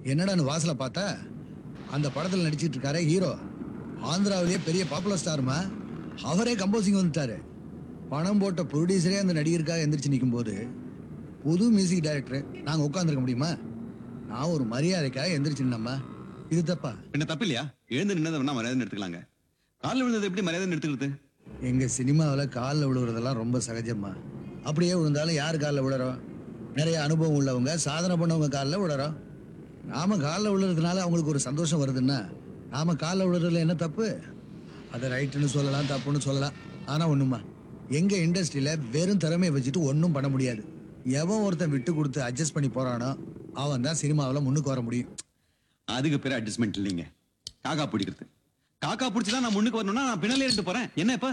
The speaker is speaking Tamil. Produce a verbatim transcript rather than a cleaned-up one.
என்னடான்னு வாசல பார்த்தா அந்த படத்தில் நடிச்சிட்டு இருக்காரு ஹீரோ. ஆந்திராவிலேயே பெரிய பாப்புலர் ஸ்டாருமா. அவரே கம்போசிங் வந்துட்டாரு. பணம் போட்ட ப்ரொடியூசரே அந்த நடிகருக்காக எந்திரிச்சு நிற்கும் போது புது மியூசிக் டைரக்டர் நாங்கள் உட்காந்துருக்க முடியுமா? நான் ஒரு மரியாதைக்காக எந்திரிச்சு நின்னம்மா. இது தப்பா? என்ன தப்பு இல்லையா? எழுந்து நின்னதை வேணா மரியாதை எடுத்துக்கலாங்க. காலில் விழுந்தது எப்படி மரியாதை எடுத்துக்கிறது? எங்க சினிமாவில் காலில் விழுவுறதெல்லாம் ரொம்ப சகஜம்மா. அப்படியே விழுந்தாலும் யார் காலில் விழுறோம்? நிறைய அனுபவம் உள்ளவங்க, சாதனை பண்ணவங்க காலில் விழுறோம். நாம காலில் விழுறதுனால அவங்களுக்கு ஒரு சந்தோஷம் வருதுன்னா நாம காலில் விழுறதுல என்ன தப்பு? அதை ரைட்டுன்னு சொல்லலாம், தப்புன்னு சொல்லலாம். ஆனா ஒண்ணுமா, எங்க இண்டஸ்ட்ரியில வெறும் திறமையை வச்சுட்டு ஒன்றும் பண்ண முடியாது. எவன் ஒருத்தன் விட்டு கொடுத்து அட்ஜஸ்ட் பண்ணி போறானோ அவன் தான் சினிமாவில் முன்னுக்கு வர முடியும். அதுக்கு பேர் அட்ஜஸ்ட்மெண்ட் இல்லைங்க, காக்கா பிடிக்கிறது. காக்கா பிடிச்சதான் நான் முன்னுக்கு வரணும்னா நான் பின்னாலே இருந்து போறேன். என்ன இப்ப?